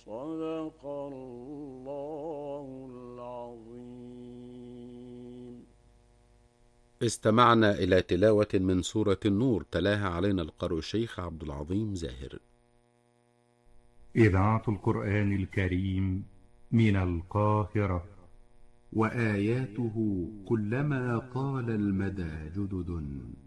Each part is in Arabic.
صدق الله العظيم. استمعنا إلى تلاوة من سورة النور تلاها علينا القارئ الشيخ عبد العظيم زاهر. إذاعة القرآن الكريم من القاهرة. وآياته كلما طال المدى جدد،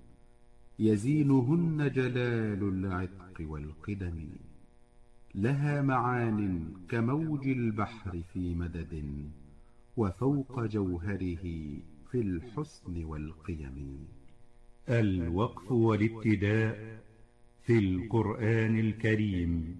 يزينهن جلال العتق والقدم. لها معان كموج البحر في مدد، وفوق جوهره في الحسن والقيم. الوقف والابتداء في القرآن الكريم.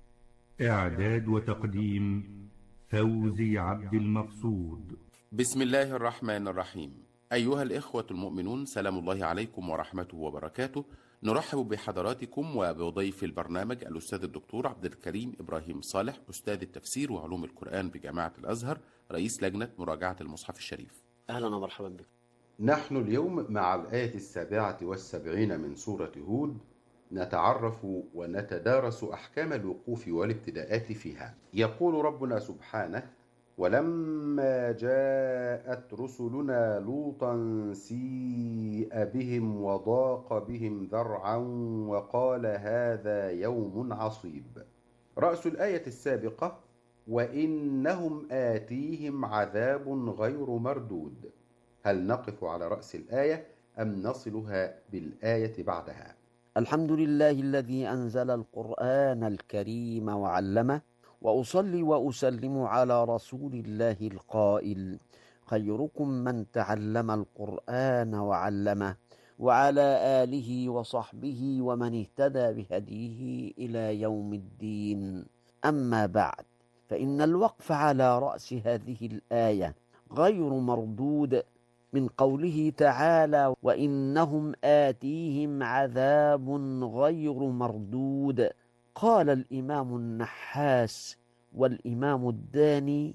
إعداد وتقديم فوزي عبد المقصود. بسم الله الرحمن الرحيم. أيها الإخوة المؤمنون، سلام الله عليكم ورحمته وبركاته. نرحب بحضراتكم وبضيف البرنامج الأستاذ الدكتور عبد الكريم إبراهيم صالح، أستاذ التفسير وعلوم القرآن بجامعة الأزهر، رئيس لجنة مراجعة المصحف الشريف. أهلا ومرحبا بك. نحن اليوم مع الآية 77 من سورة هود، نتعرف ونتدارس أحكام الوقوف والابتداءات فيها. يقول ربنا سبحانه: ولما جاءت رسلنا لوطا سيء بهم وضاق بهم ذرعا وقال هذا يوم عصيب. رأس الآية السابقة: وإنهم آتيهم عذاب غير مردود. هل نقف على رأس الآية أم نصلها بالآية بعدها؟ الحمد لله الذي أنزل القرآن الكريم وعلمه، وأصلي وأسلم على رسول الله القائل: خيركم من تعلم القرآن وعلمه، وعلى آله وصحبه ومن اهتدى بهديه إلى يوم الدين. أما بعد، فإن الوقف على رأس هذه الآية غير مردود من قوله تعالى: وإنهم آتيهم عذاب غير مردود. قال الإمام النحاس والإمام الداني: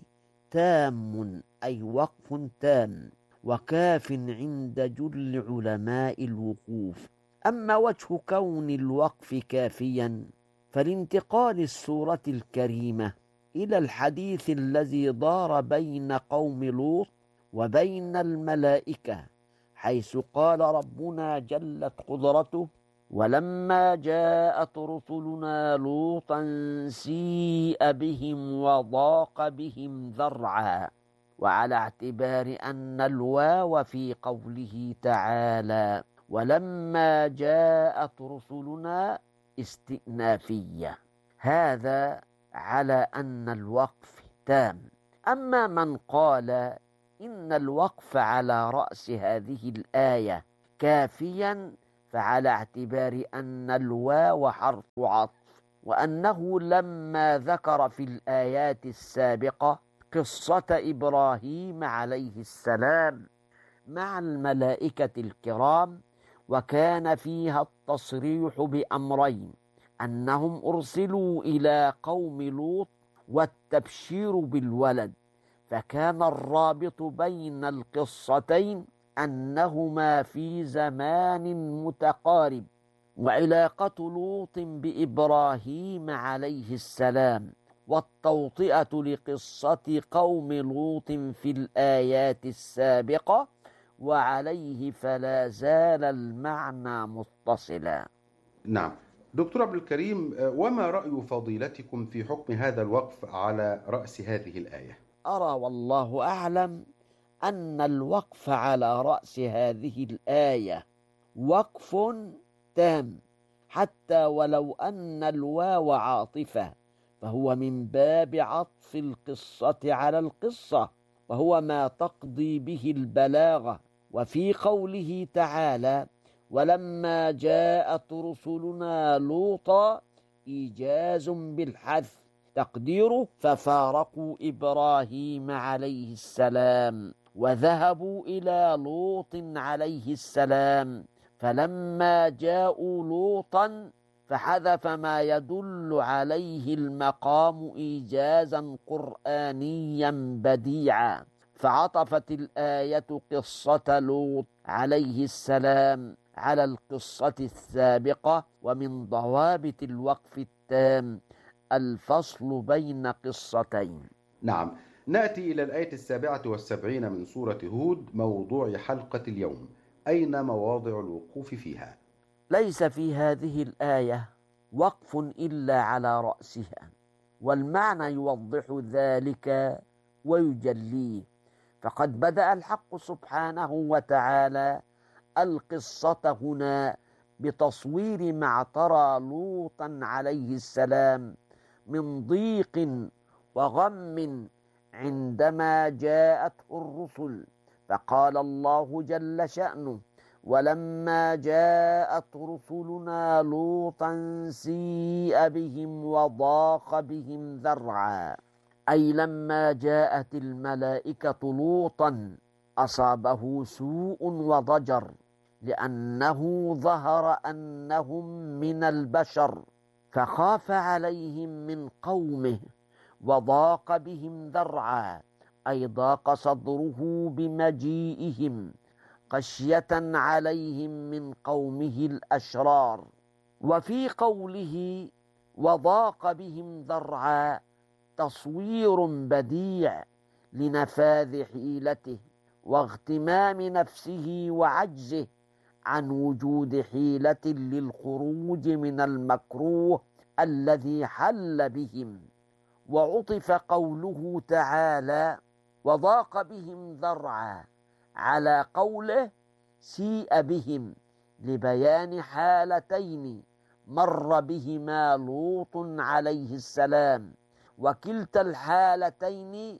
تام أي وقف تام، وكاف عند جل علماء الوقوف. أما وجه كون الوقف كافيا فلانتقال السورة الكريمة إلى الحديث الذي دار بين قوم لوط وبين الملائكة، حيث قال ربنا جلت قدرته: ولما جاءت رسلنا لوطا سيء بهم وضاق بهم ذرعا. وعلى اعتبار أن الواو في قوله تعالى ولما جاءت رسلنا استئنافية، هذا على أن الوقف تام. أما من قال إن الوقف على رأس هذه الآية كافيا، فعلى اعتبار أن الواو حرف عطف، وأنه لما ذكر في الآيات السابقة قصة إبراهيم عليه السلام مع الملائكة الكرام، وكان فيها التصريح بأمرين: أنهم أرسلوا إلى قوم لوط والتبشير بالولد، فكان الرابط بين القصتين أنهما في زمان متقارب. وعلاقة لوط بإبراهيم عليه السلام والتوطئة لقصة قوم لوط في الآيات السابقة، وعليه فلا زال المعنى متصلا. نعم دكتور عبد الكريم، وما رأي فضيلتكم في حكم هذا الوقف على رأس هذه الآية؟ أرى والله أعلم أن الوقف على رأس هذه الآية وقف تام، حتى ولو أن الواو عاطفة، فهو من باب عطف القصة على القصة، وهو ما تقضي به البلاغة. وفي قوله تعالى ولما جاءت رسلنا لوطا إيجاز بالحذف، تقديره ففارقوا إبراهيم عليه السلام وذهبوا إلى لوط عليه السلام، فلما جاءوا لوطا فحذف ما يدل عليه المقام إيجازا قرآنيا بديعا، فعطفت الآية قصة لوط عليه السلام على القصة السابقة. ومن ضوابط الوقف التام الفصل بين قصتين. نعم، نأتي إلى الآية 77 من سورة هود، موضوع حلقة اليوم. أين مواضع الوقوف فيها؟ ليس في هذه الآية وقف إلا على رأسها، والمعنى يوضح ذلك ويجليه. فقد بدأ الحق سبحانه وتعالى القصة هنا بتصوير ما اعترى لوطا عليه السلام من ضيق وغم عندما جاءته الرسل، فقال الله جل شأنه: ولما جاءت رسلنا لوطا سيء بهم وضاق بهم ذرعا، أي لما جاءت الملائكة لوطا أصابه سوء وضجر، لأنه ظهر أنهم من البشر، فخاف عليهم من قومه وضاق بهم ذرعا، أي ضاق صدره بمجيئهم خشية عليهم من قومه الأشرار. وفي قوله وضاق بهم ذرعا تصوير بديع لنفاذ حيلته واغتمام نفسه وعجزه عن وجود حيلة للخروج من المكروه الذي حل بهم. وعطف قوله تعالى وضاق بهم ذرعا على قوله سيء بهم، لبيان حالتين مر بهما لوط عليه السلام، وكلتا الحالتين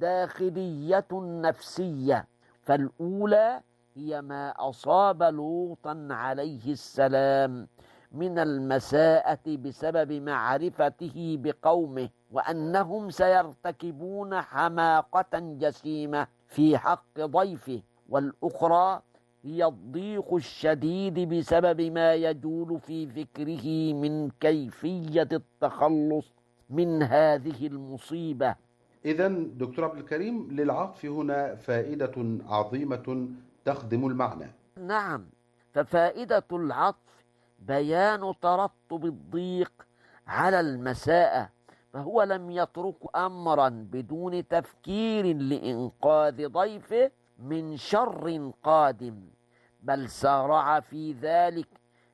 داخلية نفسية. فالأولى هي ما أصاب لوطا عليه السلام من المساءة بسبب معرفته بقومه وأنهم سيرتكبون حماقة جسيمة في حق ضيفه، والأخرى هي الضيق الشديد بسبب ما يجول في فكره من كيفية التخلص من هذه المصيبة. إذن دكتور عبد الكريم، للعطف هنا فائدة عظيمة تخدم المعنى. نعم، ففائدة العطف بيان ترتب الضيق على المساءة، فهو لم يترك أمرا بدون تفكير لإنقاذ ضيفه من شر قادم، بل سارع في ذلك،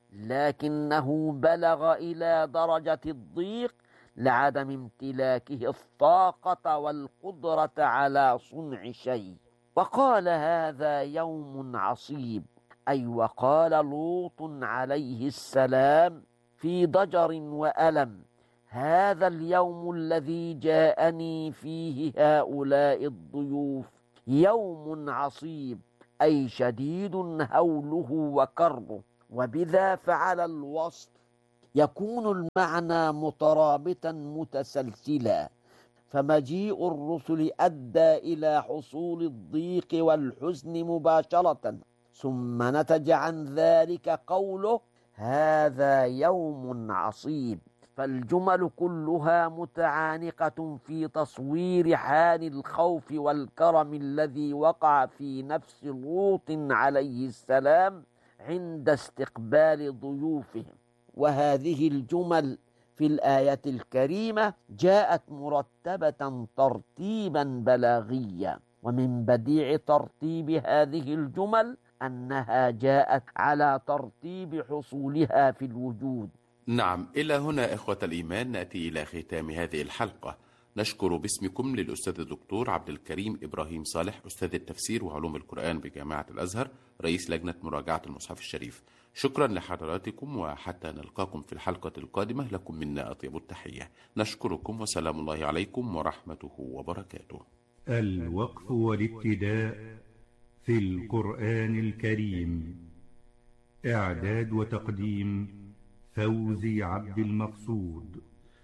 لكنه بلغ إلى درجة الضيق لعدم امتلاكه الطاقة والقدرة على صنع شيء. وقال هذا يوم عصيب، أي وقال لوط عليه السلام في ضجر وألم: هذا اليوم الذي جاءني فيه هؤلاء الضيوف يوم عصيب، أي شديد هوله وكربه. وبذا فعل الوصف يكون المعنى مترابطا متسلسلا، فمجيء الرسل أدى إلى حصول الضيق والحزن مباشرة، ثم نتج عن ذلك قوله هذا يوم عصيب. فالجمل كلها متعانقة في تصوير حال الخوف والكرم الذي وقع في نفس لوط عليه السلام عند استقبال ضيوفهم. وهذه الجمل في الآية الكريمة جاءت مرتبة ترتيبا بلاغيا، ومن بديع ترتيب هذه الجمل أنها جاءت على ترتيب حصولها في الوجود. نعم، إلى هنا إخوة الإيمان نأتي إلى ختام هذه الحلقة. نشكر باسمكم للأستاذ الدكتور عبد الكريم إبراهيم صالح، أستاذ التفسير وعلوم القرآن بجامعة الأزهر، رئيس لجنة مراجعة المصحف الشريف. شكرا لحضراتكم، وحتى نلقاكم في الحلقة القادمة لكم منا أطيب التحية. نشكركم، وسلام الله عليكم ورحمته وبركاته. الوقف والابتداء في القرآن الكريم. إعداد وتقديم فوزي عبد المقصود.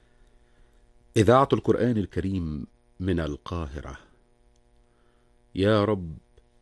إذاعة القرآن الكريم من القاهرة. يا رب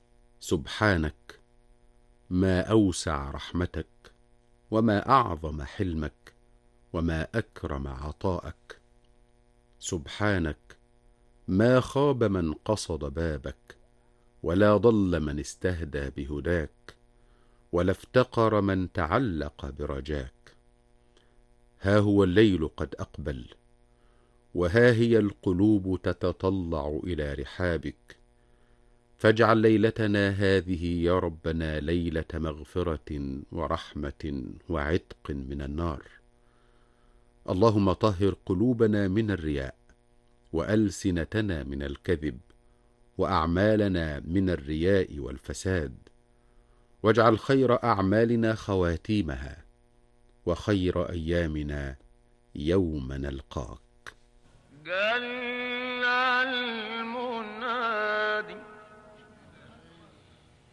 سبحانك، ما أوسع رحمتك، وما أعظم حلمك، وما أكرم عطاءك. سبحانك، ما خاب من قصد بابك، ولا ضل من استهدى بهداك، ولا افتقر من تعلق برجاك. ها هو الليل قد أقبل، وها هي القلوب تتطلع إلى رحابك، فاجعل ليلتنا هذه يا ربنا ليلة مغفرة ورحمة وعتق من النار. اللهم طهر قلوبنا من الرياء، وألسنتنا من الكذب، وأعمالنا من الرياء والفساد، واجعل خير أعمالنا خواتيمها، وخير أيامنا يوم نلقاك.